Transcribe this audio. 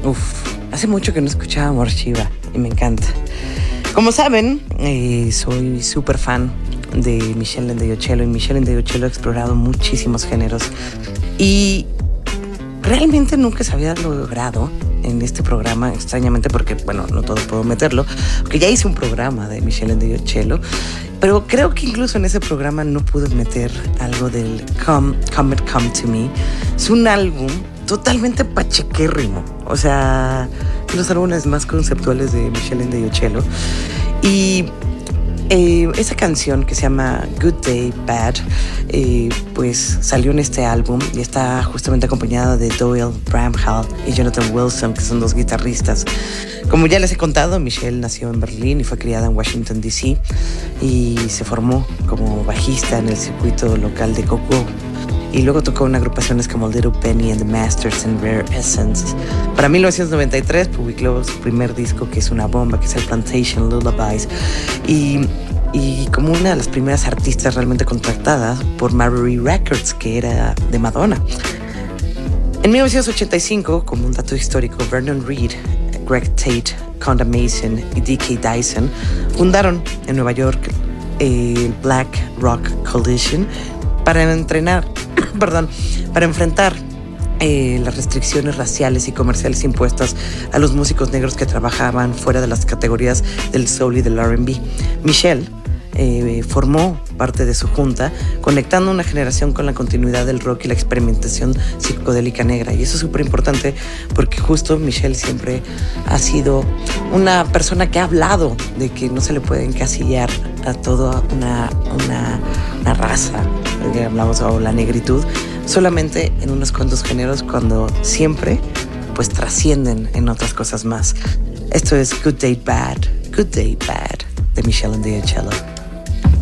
Uf, hace mucho que no escuchaba Amor Shiva y me encanta. Como saben, soy súper fan de Michel Ndegeocello y Michel Ndegeocello ha explorado muchísimos géneros y realmente nunca se había logrado en este programa, extrañamente, porque, bueno, no todo puedo meterlo, porque ya hice un programa de Michel Ndegeocello, pero creo que incluso en ese programa no pude meter algo del Come to Me. Es un álbum totalmente pachequérrimo, o sea, los álbumes más conceptuales de Michel Ndegeocello. Y esa canción que se llama Good Day Bad, pues salió en este álbum y está justamente acompañada de Doyle Bramhall y Jonathan Wilson, que son dos guitarristas. Como ya les he contado, Michelle nació en Berlín y fue criada en Washington, D.C. y se formó como bajista en el circuito local de go-go. Y luego tocó en agrupaciones como Little Penny and the Masters and Rare Essence. Para 1993 publicó su primer disco, que es una bomba, que es el Plantation Lullabies. Y como una de las primeras artistas realmente contratadas por Marbury Records, que era de Madonna. En 1985, como un dato histórico, Vernon Reid, Greg Tate, Conda Mason y D.K. Dyson fundaron en Nueva York el Black Rock Coalition para enfrentar las restricciones raciales y comerciales impuestas a los músicos negros que trabajaban fuera de las categorías del soul y del R&B. Michelle formó parte de su junta, conectando una generación con la continuidad del rock y la experimentación psicodélica negra. Y eso es súper importante porque justo Michelle siempre ha sido una persona que ha hablado de que no se le puede encasillar a toda una raza, que hablamos, o la negritud, solamente en unos cuantos géneros, cuando siempre pues trascienden en otras cosas más. Esto es Good Day Bad de Michel Ndegeocello.